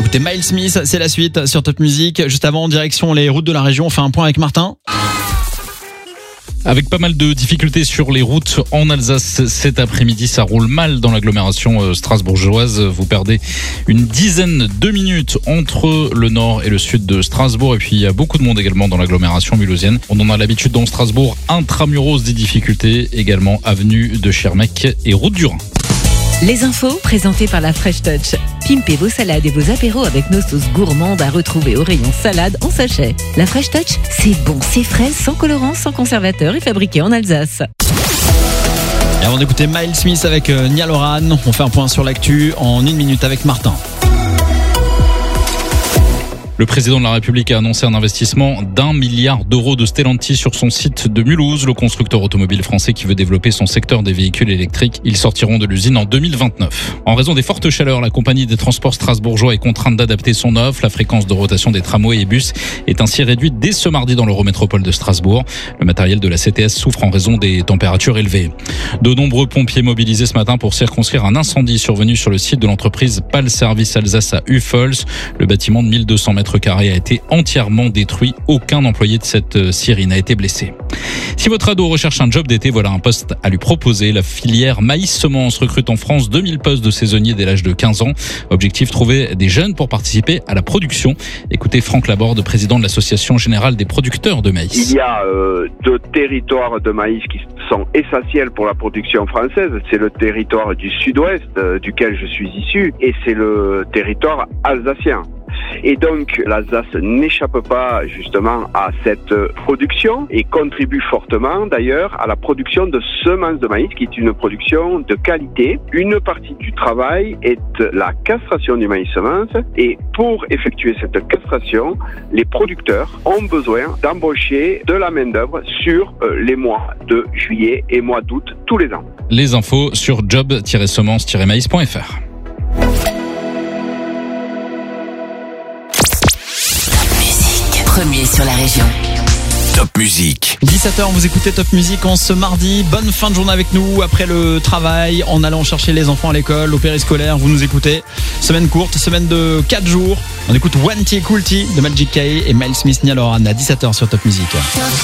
écouter Miles Smith, c'est la suite sur Top Music. Juste avant, direction les routes de la région, on fait un point avec Martin. Avec pas mal de difficultés sur les routes en Alsace cet après-midi, ça roule mal dans l'agglomération strasbourgeoise. Vous perdez une dizaine de minutes entre le nord et le sud de Strasbourg. Et puis il y a beaucoup de monde également dans l'agglomération mulhousienne. On en a l'habitude dans Strasbourg. Intramuros des difficultés, également avenue de Schirmeck et route du Rhin. Les infos présentées par la Fresh Touch. Pimpez vos salades et vos apéros avec nos sauces gourmandes à retrouver au rayon salade en sachet. La Fresh Touch, c'est bon, c'est frais, sans colorant, sans conservateur et fabriqué en Alsace. Et avant d'écouter Miles Smith avec Niall Horan, on fait un point sur l'actu en 1 minute avec Martin. Le président de la République a annoncé un investissement d'1 milliard d'euros de Stellantis sur son site de Mulhouse, le constructeur automobile français qui veut développer son secteur des véhicules électriques. Ils sortiront de l'usine en 2029. En raison des fortes chaleurs, la compagnie des transports strasbourgeois est contrainte d'adapter son offre. La fréquence de rotation des tramways et bus est ainsi réduite dès ce mardi dans l'Eurométropole de Strasbourg. Le matériel de la CTS souffre en raison des températures élevées. De nombreux pompiers mobilisés ce matin pour circonscrire un incendie survenu sur le site de l'entreprise PAL Service Alsace à Uffels. Le bâtiment de 1200 mètres carrés a été entièrement détruit. Aucun employé de cette scierie n'a été blessé. Si votre ado recherche un job d'été, voilà un poste à lui proposer. La filière maïs-semences recrute en France 2000 postes de saisonniers dès l'âge de 15 ans. Objectif, trouver des jeunes pour participer à la production. Écoutez Franck Laborde, président de l'Association Générale des Producteurs de Maïs. Il y a deux territoires de maïs qui sont essentiels pour la production française. C'est le territoire du sud-ouest, duquel je suis issu, et c'est le territoire alsacien. Et donc l'Alsace n'échappe pas justement à cette production et contribue fortement d'ailleurs à la production de semences de maïs qui est une production de qualité. Une partie du travail est la castration du maïs semence et pour effectuer cette castration, les producteurs ont besoin d'embaucher de la main-d'œuvre sur les mois de juillet et mois d'août tous les ans. Les infos sur job-semence-maïs.fr. Premier sur la région. Top Music. 17h, vous écoutez Top Music en ce mardi. Bonne fin de journée avec nous après le travail, en allant chercher les enfants à l'école, au périscolaire. Vous nous écoutez. Semaine courte, semaine de 4 jours. On écoute One T Cool T de Magic K et Miles Smith Niall Horan à 17h sur Top Music.